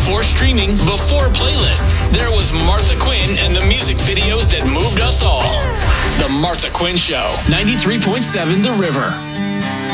before streaming, before playlists. There was Martha Quinn and the music videos that moved us all. The Martha Quinn Show, 93.7 The River.